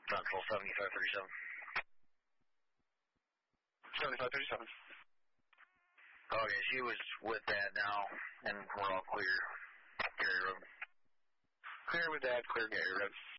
Knoxville 7537. 7537. Okay, she was with Dad now, and we're all clear. Gary Road. Clear with Dad, clear Gary Road.